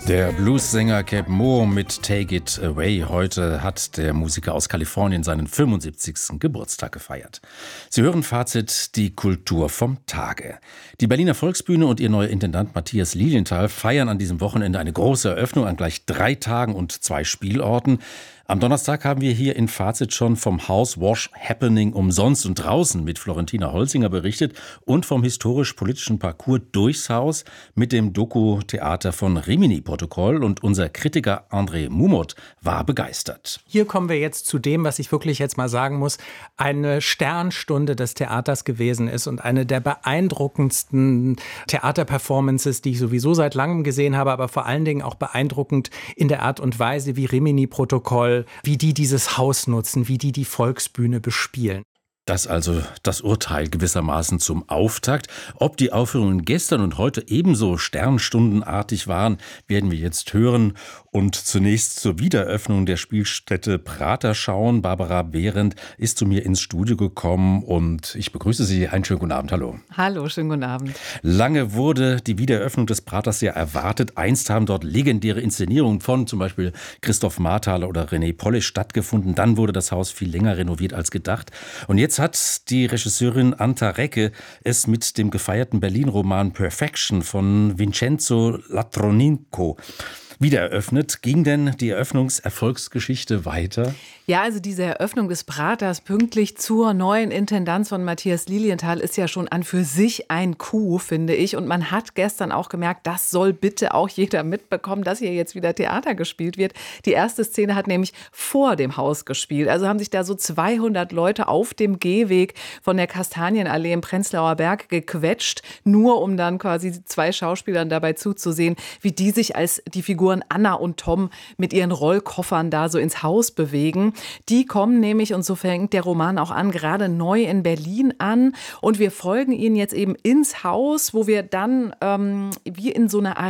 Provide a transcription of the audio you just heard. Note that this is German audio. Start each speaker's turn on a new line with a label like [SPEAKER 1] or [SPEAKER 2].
[SPEAKER 1] Der Bluessänger Cap Moore mit Take It Away. Heute hat der Musiker aus Kalifornien seinen 75. Geburtstag gefeiert. Sie hören Fazit, die Kultur vom Tage. Die Berliner Volksbühne und ihr neuer Intendant Matthias Lilienthal feiern an diesem Wochenende eine große Eröffnung an gleich 3 Tagen und 2 Spielorten. Am Donnerstag haben wir hier in Fazit schon vom House Wash Happening umsonst und draußen mit Florentina Holzinger berichtet und vom historisch-politischen Parcours durchs Haus mit dem Doku-Theater von Rimini-Protokoll, und unser Kritiker André Mumot war begeistert.
[SPEAKER 2] Hier kommen wir jetzt zu dem, was ich wirklich jetzt mal sagen muss, eine Sternstunde des Theaters gewesen ist und eine der beeindruckendsten Theaterperformances, die ich sowieso seit langem gesehen habe, aber vor allen Dingen auch beeindruckend in der Art und Weise, wie Rimini-Protokoll, wie die dieses Haus nutzen, wie die Volksbühne bespielen.
[SPEAKER 1] Das also das Urteil gewissermaßen zum Auftakt. Ob die Aufführungen gestern und heute ebenso sternstundenartig waren, werden wir jetzt hören. Und zunächst zur Wiedereröffnung der Spielstätte Prater schauen. Barbara Behrendt ist zu mir ins Studio gekommen und ich begrüße Sie. Einen schönen guten Abend. Hallo.
[SPEAKER 3] Hallo, schönen guten Abend.
[SPEAKER 1] Lange wurde die Wiedereröffnung des Praters ja erwartet. Einst haben dort legendäre Inszenierungen von zum Beispiel Christoph Marthaler oder René Polish stattgefunden. Dann wurde das Haus viel länger renoviert als gedacht. Und jetzt hat die Regisseurin Anta Recke es mit dem gefeierten Berlin-Roman Perfection von Vincenzo Latroninco wieder eröffnet. Ging denn die Eröffnungserfolgsgeschichte weiter?
[SPEAKER 3] Ja, also diese Eröffnung des Praters pünktlich zur neuen Intendanz von Matthias Lilienthal ist ja schon an für sich ein Coup, finde ich. Und man hat gestern auch gemerkt, das soll bitte auch jeder mitbekommen, dass hier jetzt wieder Theater gespielt wird. Die erste Szene hat nämlich vor dem Haus gespielt. Also haben sich da so 200 Leute auf dem Gehweg von der Kastanienallee im Prenzlauer Berg gequetscht, nur um dann quasi 2 Schauspielern dabei zuzusehen, wie die sich als die Figuren Anna und Tom mit ihren Rollkoffern da so ins Haus bewegen. Die kommen nämlich, und so fängt der Roman auch an, gerade neu in Berlin an. Und wir folgen ihnen jetzt eben ins Haus, wo wir dann wie in so einer